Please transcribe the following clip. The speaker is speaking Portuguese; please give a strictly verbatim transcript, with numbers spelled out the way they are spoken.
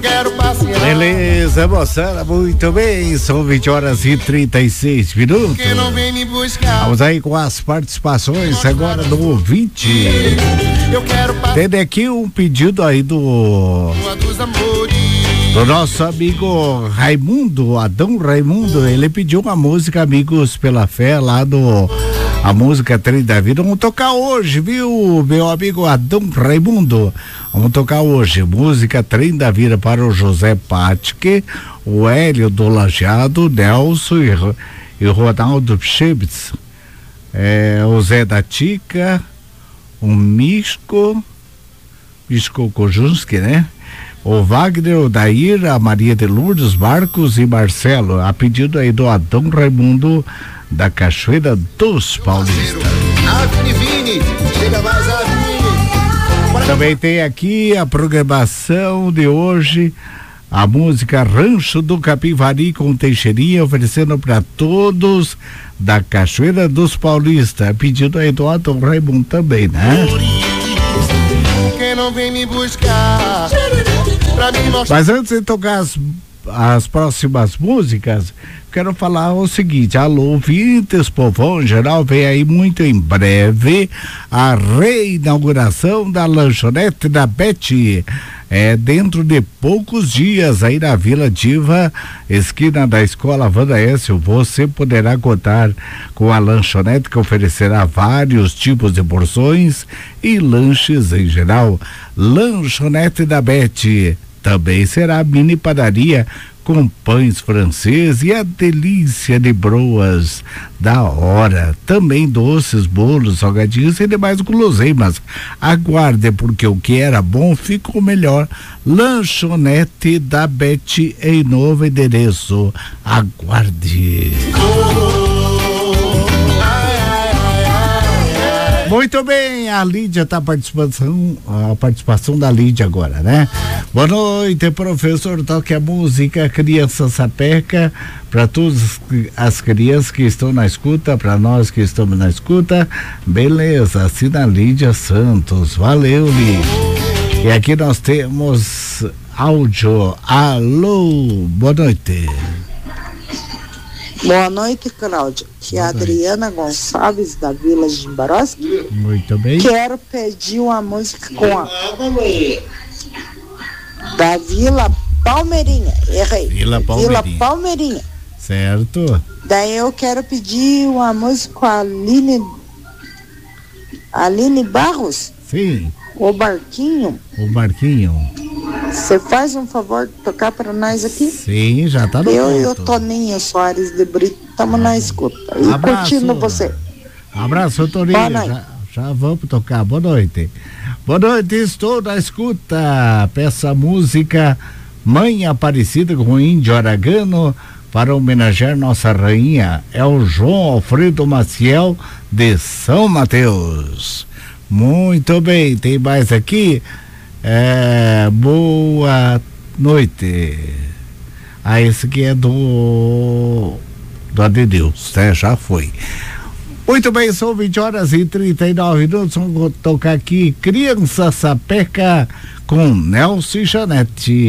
Beleza, moçada, muito bem, são vinte horas e trinta e seis minutos. Vamos aí com as participações agora do ouvinte. Tem aqui um pedido aí do do nosso amigo Raimundo, Adão Raimundo. Ele pediu uma música Amigos pela Fé lá do a música Trem da Vida. Vamos tocar hoje, viu, meu amigo Adão Raimundo? Vamos tocar hoje música Trem da Vida para o José Patke, o Hélio do Lajeado, Nelson e, e Ronaldo Pchebitz, é, o Zé da Tica, o Misco, Misco Kojunski, né? O Wagner, o Dair, a Maria de Lourdes, Marcos e Marcelo, a pedido aí do Adão Raimundo, da Cachoeira dos Paulistas. Também tem aqui a programação de hoje, a música Rancho do Capivari com Teixeirinha, oferecendo para todos da Cachoeira dos Paulistas, pedido aí do Adão Raimundo também, né? Quem não vem me buscar. Mas antes de tocar as, as próximas músicas, quero falar o seguinte: alô, ouvintes, povão geral, vem aí muito em breve a reinauguração da lanchonete da Bete. É dentro de poucos dias aí na Vila Diva, esquina da Escola Wanda Écio, você poderá contar com a lanchonete que oferecerá vários tipos de porções e lanches em geral. Lanchonete da Bete também será mini padaria com pães franceses e a delícia de broas da hora. Também doces, bolos, salgadinhos e demais guloseimas. Aguarde, porque o que era bom ficou melhor. Lanchonete da Bete em novo endereço. Aguarde. Muito bem, a Lídia está participando, a participação da Lídia agora, né? Boa noite, professor, toque a música Criança Sapeca para todas as crianças que estão na escuta, para nós que estamos na escuta. Beleza, assina Lídia Santos, valeu, Lídia. E aqui nós temos áudio. Alô, boa noite. Boa noite, Cláudia. Que é a Adriana Gonçalves, da Vila Jimbarovski. Muito bem. Quero pedir uma música com a da Vila Palmeirinha. Errei. Vila Palmeirinha. Vila Palmeirinha. Certo. Daí eu quero pedir uma música com a Aline Aline Barros. Sim. O Barquinho. O Barquinho. Você faz um favor de tocar para nós aqui? Sim, já tá no Eu ponto. e o Toninho Soares de Brito estamos na escuta. E Abraço. curtindo você. Abraço, Toninho. Já, já vamos tocar. Boa noite. Boa noite, estou na escuta. Peça a música Mãe Aparecida com o Índio Aragano para homenagear nossa rainha. É o João Alfredo Maciel de São Mateus. Muito bem, tem mais aqui. É, boa noite. Ah, esse aqui é do do Adedeus, né? Já foi. Muito bem, são vinte horas e trinta e nove minutos. Vamos tocar aqui Criança Sapeca com Nelson e Janete.